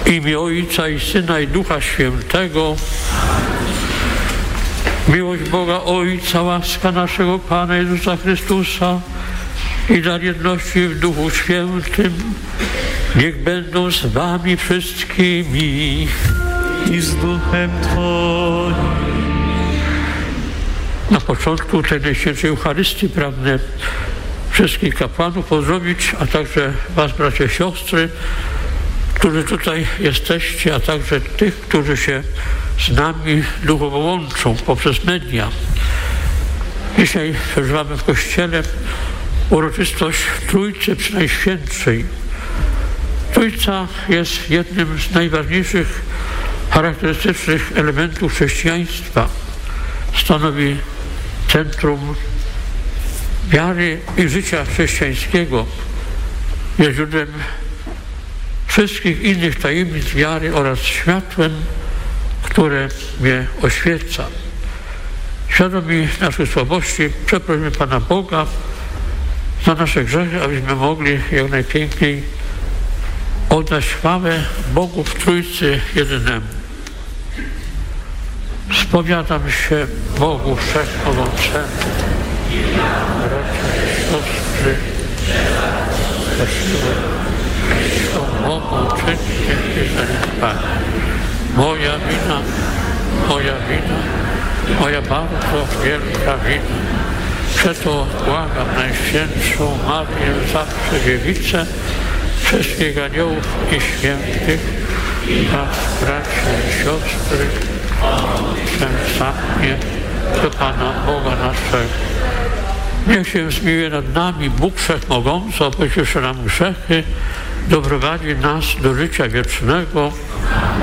W imię Ojca i Syna i Ducha Świętego. Miłość Boga Ojca, łaska naszego Pana Jezusa Chrystusa i dar jedności w Duchu Świętym niech będą z wami wszystkimi. I z Duchem Twoim. Na początku tej Najświętszej Eucharystii pragnę wszystkich kapłanów pozdrowić, a także was, bracia i siostry, którzy tutaj jesteście, a także tych, którzy się z nami duchowo łączą poprzez media. Dzisiaj przeżywamy w Kościele uroczystość Trójcy Przenajświętszej. Trójca jest jednym z najważniejszych, charakterystycznych elementów chrześcijaństwa. Stanowi centrum wiary i życia chrześcijańskiego. Jest źródłem wszystkich innych tajemnic wiary oraz światłem, które mnie oświeca. Świadomi naszych słabości przeprosimy Pana Boga za nasze grzechy, abyśmy mogli jak najpiękniej oddać chwałę Bogu w Trójcy jedynemu. Spowiadam się Bogu Wszechmogącemu, bracia i siostry, Kościoła, co mogą czynić wielkie zaniedbania. Moja bardzo wielka wina. Przeto błagam Najświętszą Marię, zawsze Dziewicę, wszystkich aniołów i świętych, was, bracia i siostry, sam mnie do Pana Boga naszego. Niech się zmiłuje nad nami Bóg Wszechmogący, odpuści nam grzechy, doprowadzi nas do życia wiecznego.